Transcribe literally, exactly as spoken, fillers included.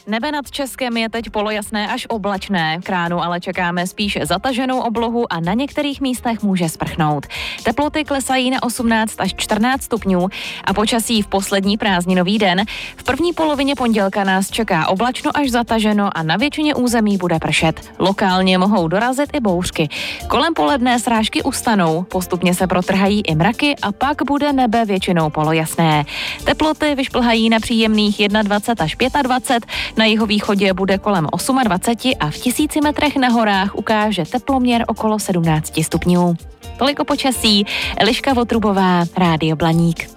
Nebe nad Českem je teď polojasné až oblačné, v Kránu ale čekáme spíše zataženou oblohu a na některých místech může sprchnout. Teploty klesají na osmnáct až čtrnáct stupňů a počasí v poslední prázdninový den. V první polovině pondělka nás čeká oblačno až zataženo a na většině území bude pršet. Lokálně mohou dorazit i bouřky. Kolem poledne srážky ustanou, postupně se protrhají i mraky a pak bude nebe většinou polojasné. Teploty vyšplhají na příjemných dvacet jedna až dvacet pět, na jihovýchodě bude kolem dvacet osm a v tisíci metrech na horách ukáže teploměr okolo sedmnáct stupňů. Toliko počasí, Eliška Votrubová, Rádio Blaník.